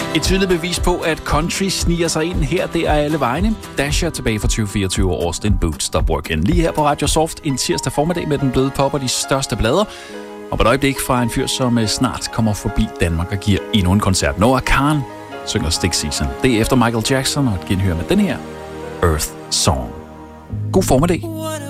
Et tydeligt bevis på, at country sniger sig ind her, det er alle vegne. Dasher tilbage fra 2024 og Austin Boots Stop Working. Lige her på Radio Soft en tirsdag formiddag med den bløde pop og de største blader. Og på et øjeblik fra en fyr, som snart kommer forbi Danmark og giver endnu en koncert. Noah Kahan synger Stick Season. Det er efter Michael Jackson og et genhør med den her Earth Song. God formiddag.